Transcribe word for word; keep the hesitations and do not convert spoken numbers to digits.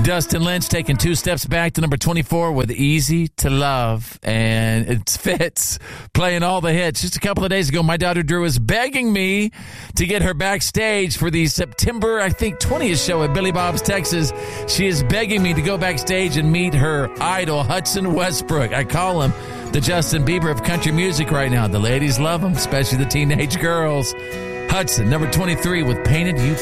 Dustin Lynch taking two steps back to number twenty-four with Easy to Love. And it fits, playing all the hits. Just a couple of days ago, my daughter Drew is begging me to get her backstage for the September, I think, twentieth show at Billy Bob's, Texas. She is begging me to go backstage and meet her idol, Hudson Westbrook. I call him the Justin Bieber of country music right now. The ladies love him, especially the teenage girls. Hudson, number twenty-three with Painted You